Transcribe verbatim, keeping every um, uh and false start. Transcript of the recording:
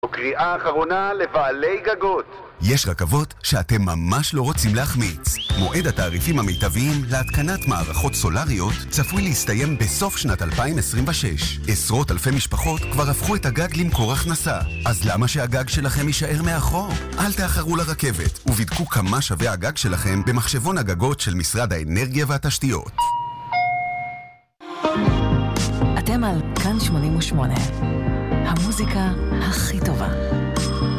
קריאה אחרונה לבעלי גגות. יש רכבות שאתם ממש לא רוצים להחמיץ. מועד התעריפים המיטביים להתקנת מערכות סולריות צפוי להסתיים בסוף שנת אלפיים עשרים ושש. עשרות אלפי משפחות כבר הפכו את הגג למקור הכנסה. אז למה שהגג שלכם יישאר מאחור? אל תאחרו לרכבת ובדקו כמה שווה הגג שלכם במחשבון הגגות של משרד האנרגיה והתשתיות. אתם על כאן שמונים ושמונה. המוזיקה הכי טובה.